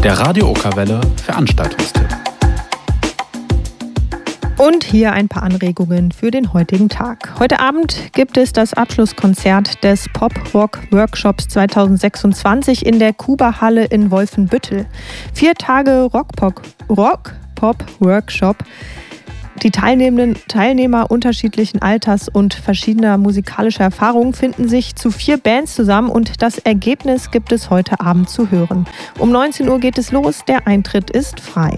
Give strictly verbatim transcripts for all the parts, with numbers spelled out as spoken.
Der Radio Okerwelle Veranstaltungstipp. Und hier ein paar Anregungen für den heutigen Tag. Heute Abend gibt es das Abschlusskonzert des Pop-Rock-Workshops zweitausendsechsundzwanzig in der Kuba-Halle in Wolfenbüttel. Vier Tage Rock-Pop-Workshop. Die Teilnehmenden, Teilnehmer unterschiedlichen Alters und verschiedener musikalischer Erfahrungen finden sich zu vier Bands zusammen und das Ergebnis gibt es heute Abend zu hören. Um neunzehn Uhr geht es los, der Eintritt ist frei.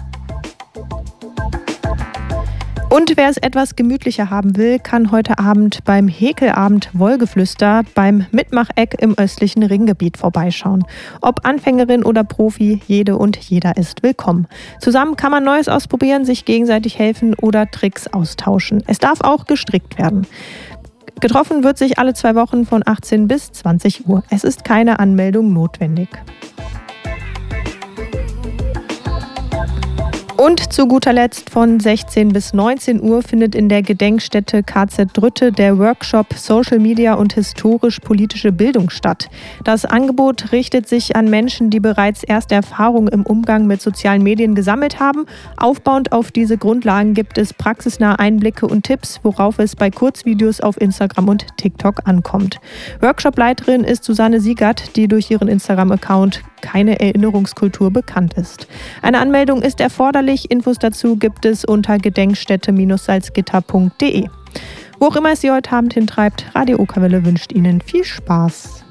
Und wer es etwas gemütlicher haben will, kann heute Abend beim Häkelabend Wollgeflüster beim Mitmacheck im östlichen Ringgebiet vorbeischauen. Ob Anfängerin oder Profi, jede und jeder ist willkommen. Zusammen kann man Neues ausprobieren, sich gegenseitig helfen oder Tricks austauschen. Es darf auch gestrickt werden. Getroffen wird sich alle zwei Wochen von achtzehn bis zwanzig Uhr. Es ist keine Anmeldung notwendig. Und zu guter Letzt von sechzehn bis neunzehn Uhr findet in der Gedenkstätte K Z Drütte der Workshop Social Media und historisch-politische Bildung statt. Das Angebot richtet sich an Menschen, die bereits erste Erfahrungen im Umgang mit sozialen Medien gesammelt haben. Aufbauend auf diese Grundlagen gibt es praxisnahe Einblicke und Tipps, worauf es bei Kurzvideos auf Instagram und TikTok ankommt. Workshopleiterin ist Susanne Siegert, die durch ihren Instagram-Account keine Erinnerungskultur bekannt ist. Eine Anmeldung ist erforderlich. Infos dazu gibt es unter gedenkstätte Salzgitter punkt de. Wo auch immer es Sie heute Abend hintreibt, Radio Okerwelle wünscht Ihnen viel Spaß.